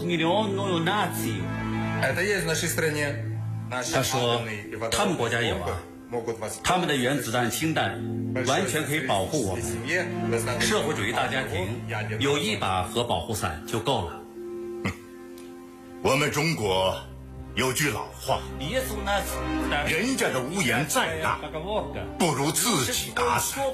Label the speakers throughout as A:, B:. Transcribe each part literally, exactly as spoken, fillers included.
A: 他说，他们国家有啊，他们的原子弹、氢弹完全可以保护我们。社会主义大家庭有一把核保护伞就够了。
B: 我们中国有句老话，人家的屋檐再大，不如自己打伞。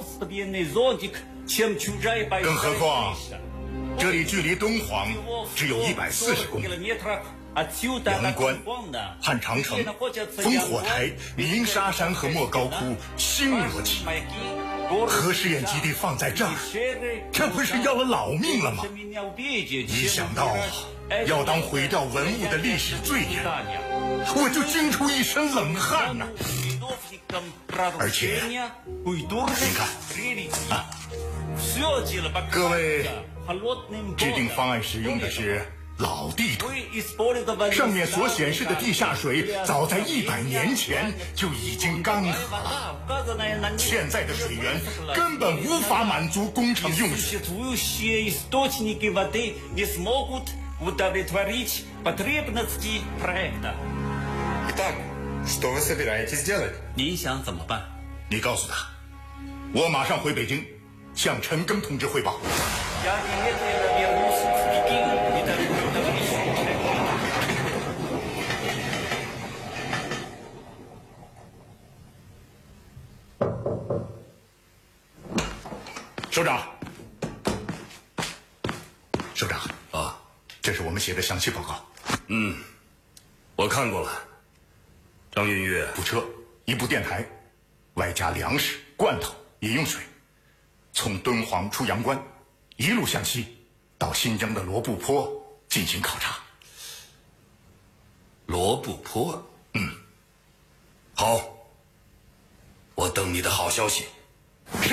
B: 更何况，这里距离敦煌只有一百四十公里。阳关、汉长城、烽火台、鸣沙山和莫高窟星罗棋布，核试验基地放在这儿，这不是要了老命了吗？一想到要当毁掉文物的历史罪人，我就惊出一身冷汗呐、啊！而且，您看啊，各位制定方案时用的是老地图，上面所显示的地下水早在一百年前就已经干涸了，现在的水源根本无法满足工程用水。
A: 您想怎么办？
B: 你告诉他，我马上回北京，向陈赓同志汇报。首长，首长
C: 啊，
B: 这是我们写的详细报告。
C: 嗯，我看过了。张云岳，
B: 部车，一部电台，外加粮食、罐头、饮用水，从敦煌出阳关，一路向西，到新疆的罗布泊进行考察。
C: 罗布泊，
B: 嗯，
C: 好，我等你的好消息。